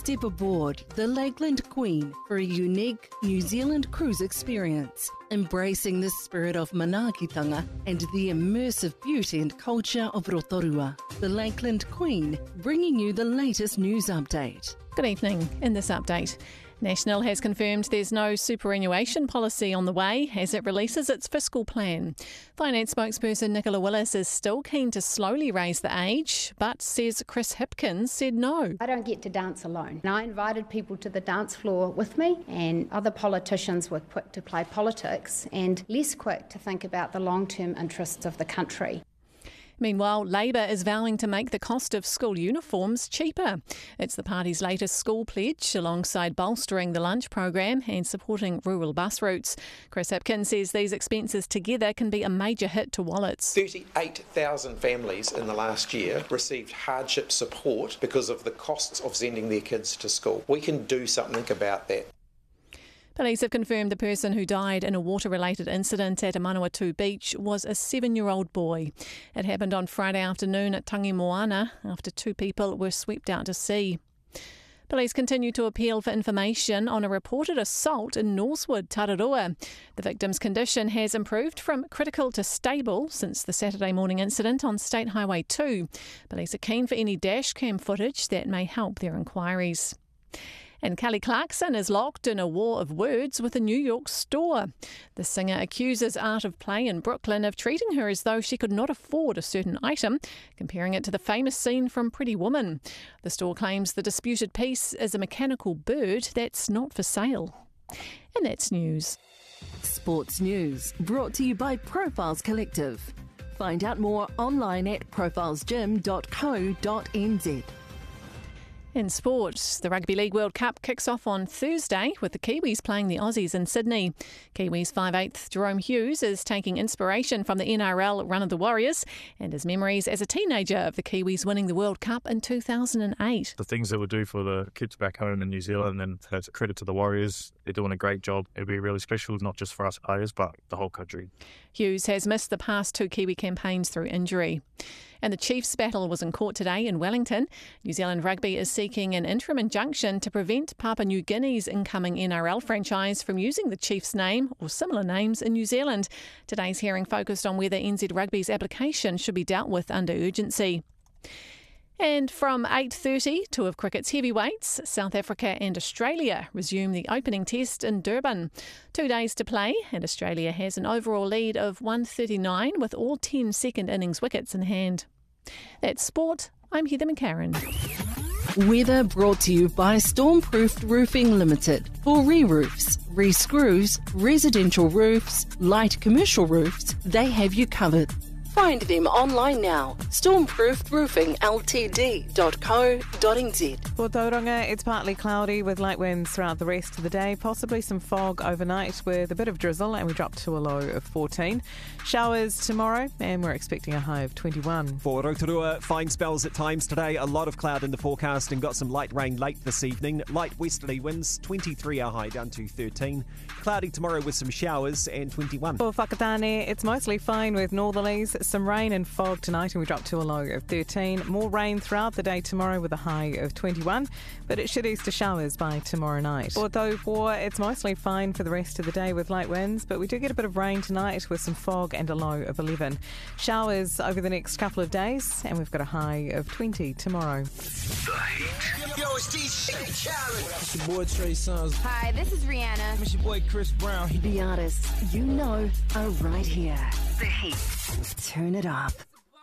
Step aboard the Lakeland Queen for a unique New Zealand cruise experience, embracing the spirit of manaakitanga and the immersive beauty and culture of Rotorua. The Lakeland Queen, bringing you the latest news update. Good evening. In this update, National has confirmed there's no superannuation policy on the way as it releases its fiscal plan. Finance spokesperson Nicola Willis is still keen to slowly raise the age, but says Chris Hipkins said no. I don't get to dance alone. And I invited people to the dance floor with me, and other politicians were quick to play politics and less quick to think about the long-term interests of the country. Meanwhile, Labour is vowing to make the cost of school uniforms cheaper. It's the party's latest school pledge, alongside bolstering the lunch program and supporting rural bus routes. Chris Hipkins says these expenses together can be a major hit to wallets. 38,000 families in the last year received hardship support because of the costs of sending their kids to school. We can do something about that. Police have confirmed the person who died in a water-related incident at a Manawatu beach was a 7-year-old boy. It happened on Friday afternoon at Tangi Moana after 2 people were swept out to sea. Police continue to appeal for information on a reported assault in Norsewood, Tararua. The victim's condition has improved from critical to stable since the Saturday morning incident on State Highway 2. Police are keen for any dashcam footage that may help their inquiries. And Kelly Clarkson is locked in a war of words with a New York store. The singer accuses Art of Play in Brooklyn of treating her as though she could not afford a certain item, comparing it to the famous scene from Pretty Woman. The store claims the disputed piece is a mechanical bird that's not for sale. And that's news. Sports news brought to you by Profiles Collective. Find out more online at profilesgym.co.nz. In sport, the Rugby League World Cup kicks off on Thursday with the Kiwis playing the Aussies in Sydney. Kiwis 5/8 Jerome Hughes is taking inspiration from the NRL run of the Warriors and his memories as a teenager of the Kiwis winning the World Cup in 2008. The things it would do for the kids back home in New Zealand, and that's a credit to the Warriors. They're doing a great job. It'd be really special, not just for us players, but the whole country. Hughes has missed the past 2 Kiwi campaigns through injury. And the Chiefs battle was in court today in Wellington. New Zealand Rugby is seeking an interim injunction to prevent Papua New Guinea's incoming NRL franchise from using the Chiefs' name or similar names in New Zealand. Today's hearing focused on whether NZ Rugby's application should be dealt with under urgency. And from 8:30, 2 of cricket's heavyweights, South Africa and Australia, resume the opening test in Durban. 2 days to play, and Australia has an overall lead of 139 with all 10 second innings wickets in hand. That's sport. I'm Heather McCarran. Weather brought to you by Stormproofed Roofing Limited. For re-roofs, re-screws, residential roofs, light commercial roofs, they have you covered. Find them online now. Stormproofedroofingltd.co.nz. For Tauranga, it's partly cloudy with light winds throughout the rest of the day. Possibly some fog overnight with a bit of drizzle, and we drop to a low of 14. Showers tomorrow, and we're expecting a high of 21. For Rotorua, fine spells at times today. A lot of cloud in the forecast and got some light rain late this evening. Light westerly winds, 23 our high down to 13. Cloudy tomorrow with some showers and 21. For Whakatane, it's mostly fine with northerlies. Some rain and fog tonight, and we drop to a low of 13. More rain throughout the day tomorrow with a high of 21, but it should ease to showers by tomorrow night. For Taupo, it's mostly fine for the rest of the day with light winds, but we do get a bit of rain tonight with some fog and a low of 11. Showers over the next couple of days, and we've got a high of 20 tomorrow. The Heat. Yo, it's DJ Khaled. It's your boy Trey Songz. Hi, this is Rihanna. It's your boy Chris Brown. The artists you know are right here. The Heat. Turn it up.